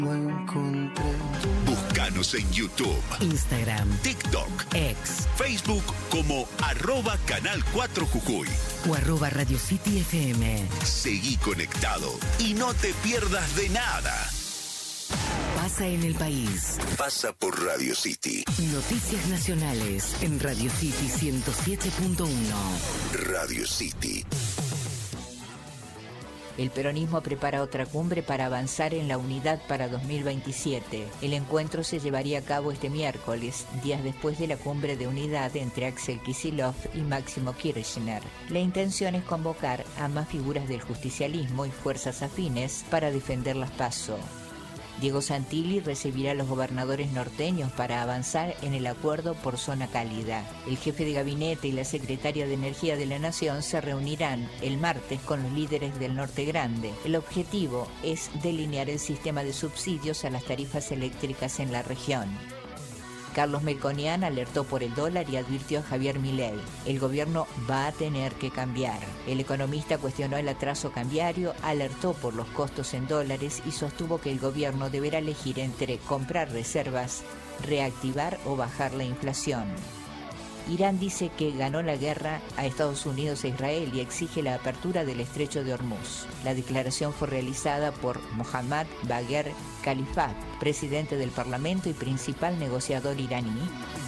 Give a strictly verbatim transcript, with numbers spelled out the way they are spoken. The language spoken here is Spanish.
Búscanos en YouTube, Instagram, TikTok, X, Facebook como arroba Canal cuatro Jujuy o arroba Radio City F M. Seguí conectado y no te pierdas de nada. Pasa en el país. Pasa por Radio City. Noticias nacionales en Radio City ciento siete punto uno. Radio City. El peronismo prepara otra cumbre para avanzar en la unidad para dos mil veintisiete. El encuentro se llevaría a cabo este miércoles, días después de la cumbre de unidad entre Axel Kicillof y Máximo Kirchner. La intención es convocar a más figuras del justicialismo y fuerzas afines para defender las PASO. Diego Santilli recibirá a los gobernadores norteños para avanzar en el acuerdo por zona cálida. El jefe de gabinete y la secretaria de Energía de la Nación se reunirán el martes con los líderes del Norte Grande. El objetivo es delinear el sistema de subsidios a las tarifas eléctricas en la región. Carlos Melconian alertó por el dólar y advirtió a Javier Milei: el gobierno va a tener que cambiar. El economista cuestionó el atraso cambiario, alertó por los costos en dólares y sostuvo que el gobierno deberá elegir entre comprar reservas, reactivar o bajar la inflación. Irán dice que ganó la guerra a Estados Unidos e Israel y exige la apertura del estrecho de Hormuz. La declaración fue realizada por Mohammad Bagher Khalifat, presidente del Parlamento y principal negociador iraní,